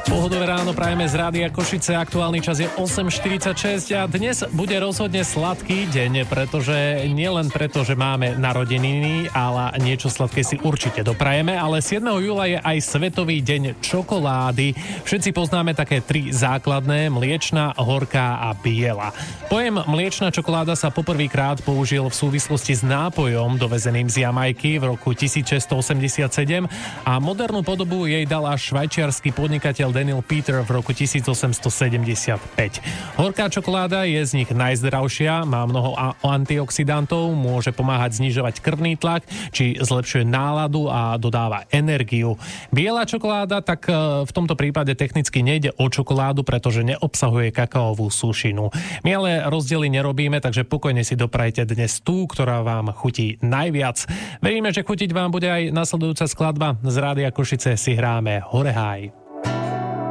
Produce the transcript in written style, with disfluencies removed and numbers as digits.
Pohodové ráno prajeme z Rádia Košice, aktuálny čas je 8.46 a dnes bude rozhodne sladký deň, pretože nielen preto, že máme narodeniny, ale niečo sladké si určite doprajeme, ale 7. júla je aj Svetový deň čokolády. Všetci poznáme také tri základné, mliečna, horká a biela. Pojem mliečna čokoláda sa poprvýkrát použil v súvislosti s nápojom dovezeným z Jamajky v roku 1687 a modernú podobu jej dal až švajčiarsky podnikateľ Daniel Peter v roku 1875. Horká čokoláda je z nich najzdravšia, má mnoho antioxidantov, môže pomáhať znižovať krvný tlak, či zlepšuje náladu a dodáva energiu. Biela čokoláda, tak v tomto prípade technicky nejde o čokoládu, pretože neobsahuje kakaovú sušinu. My ale rozdiely nerobíme, takže pokojne si doprajte dnes tú, ktorá vám chutí najviac. Veríme, že chutiť vám bude aj nasledujúca skladba. Z Rádia Košice si hráme Hore Háj.